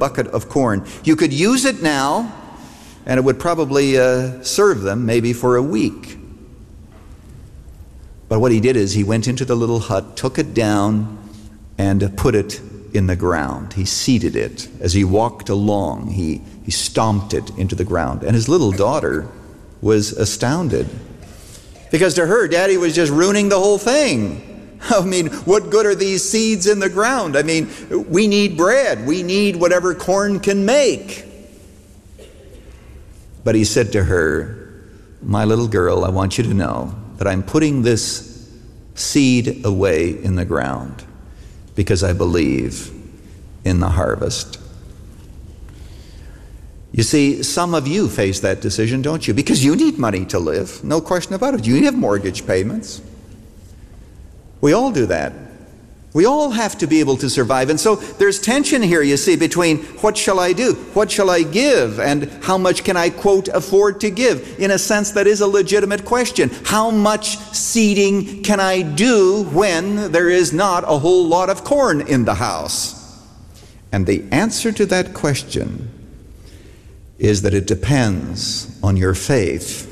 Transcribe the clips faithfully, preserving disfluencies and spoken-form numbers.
bucket of corn. You could use it now, and it would probably uh, serve them maybe for a week. But what he did is he went into the little hut, took it down, and put it in the ground. He seeded it. As he walked along, he, he stomped it into the ground. And his little daughter was astounded, because to her, Daddy was just ruining the whole thing. I mean, what good are these seeds in the ground? I mean, we need bread. We need whatever corn can make. But he said to her, my little girl, I want you to know that I'm putting this seed away in the ground because I believe in the harvest. You see, some of you face that decision, don't you? Because you need money to live. No question about it. You have mortgage payments. We all do that. We all have to be able to survive. And so there's tension here, you see, between what shall I do? What shall I give? And how much can I, quote, afford to give? In a sense, that is a legitimate question. How much seeding can I do when there is not a whole lot of corn in the house? And the answer to that question is that it depends on your faith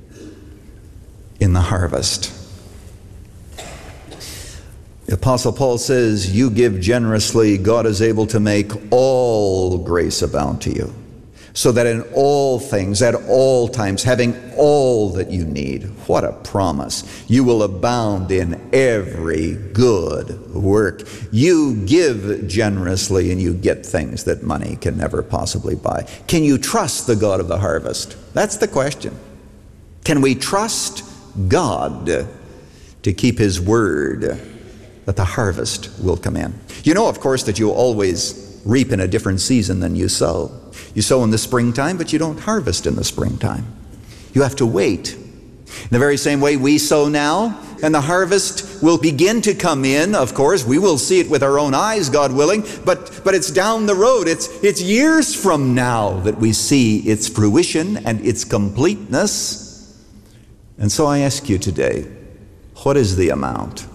in the harvest. The Apostle Paul says, you give generously, God is able to make all grace abound to you, so that in all things, at all times, having all that you need, what a promise, you will abound in every good work. You give generously and you get things that money can never possibly buy. Can you trust the God of the harvest? That's the question. Can we trust God to keep His word that the harvest will come in? You know, of course, that you always reap in a different season than you sow. You sow in the springtime, but you don't harvest in the springtime. You have to wait. In the very same way we sow now, and the harvest will begin to come in, of course. We will see it with our own eyes, God willing, but, but it's down the road. It's, it's years from now that we see its fruition and its completeness. And so I ask you today, what is the amount?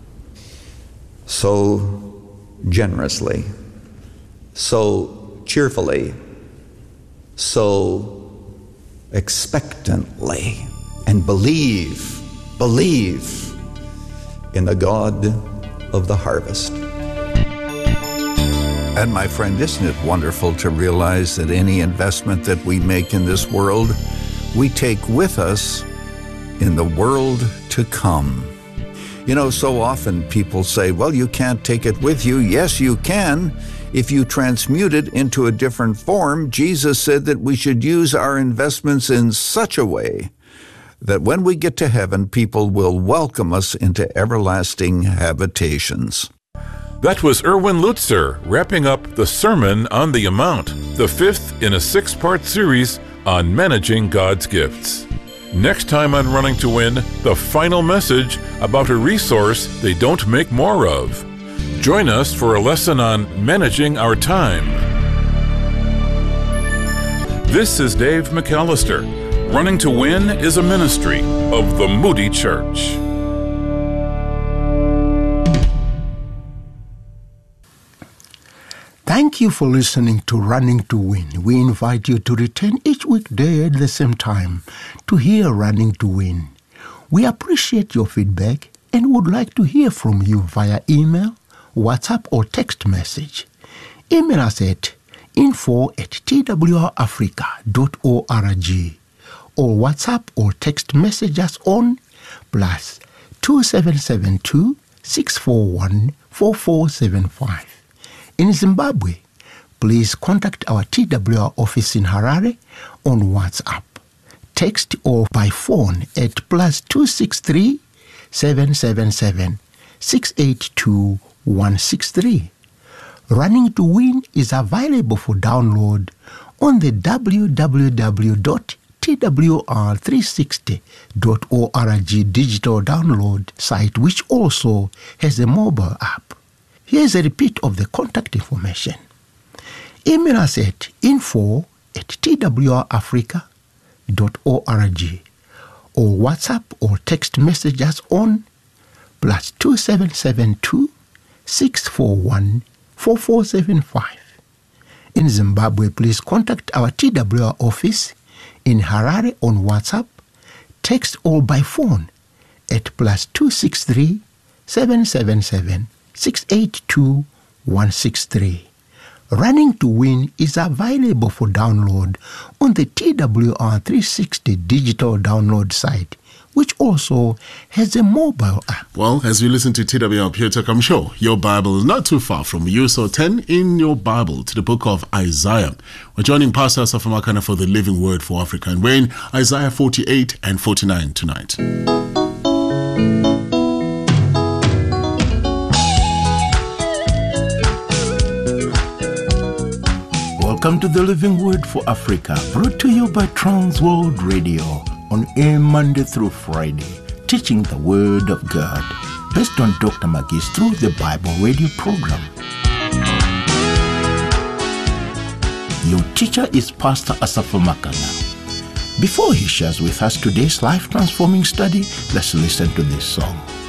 So generously, so cheerfully, so expectantly, and believe, believe in the God of the harvest. And my friend, isn't it wonderful to realize that any investment that we make in this world, we take with us in the world to come? You know, so often people say, well, you can't take it with you. Yes, you can. If you transmute it into a different form, Jesus said that we should use our investments in such a way that when we get to heaven, people will welcome us into everlasting habitations. That was Erwin Lutzer wrapping up the Sermon on the Amount, the fifth in a six-part series on managing God's gifts. Next time on Running to Win, the final message about a resource they don't make more of. Join us for a lesson on managing our time. This is Dave McAllister. Running to Win is a ministry of the Moody Church. Thank you for listening to Running to Win. We invite you to return each weekday at the same time to hear Running to Win. We appreciate your feedback and would like to hear from you via email, WhatsApp, or text message. Email us at info at t w r africa dot org or WhatsApp or text message us on plus two seven seven two, six four one, four four seven five. In Zimbabwe, please contact our T W R office in Harare on WhatsApp, text, or by phone at plus two six three, seven seven seven, six eight two, one six three. Running to Win is available for download on the w w w dot t w r three sixty dot org digital download site, which also has a mobile app. Here's a repeat of the contact information. Email us at info at t w r africa dot org or WhatsApp or text message us on plus two seven seven two, six four one, four four seven five. In Zimbabwe, please contact our T W R office in Harare on WhatsApp, text or by phone at plus two six three, seven seven seven, six eight two, one six three. Running to Win is available for download on the T W R three sixty digital download site, which also has a mobile app. Well, as you listen to T W R Pure Talk, I'm sure your Bible is not too far from you. So turn in your Bible to the book of Isaiah. We're joining Pastor Asaph Makana for the Living Word for Africa, and we're in Isaiah forty-eight and forty-nine tonight. Welcome to the Living Word for Africa, brought to you by Trans World Radio on air Monday through Friday, teaching the Word of God, based on Doctor Magis through the Bible radio program. Your teacher is Pastor Asaph Makana. Before he shares with us today's life-transforming study, let's listen to this song.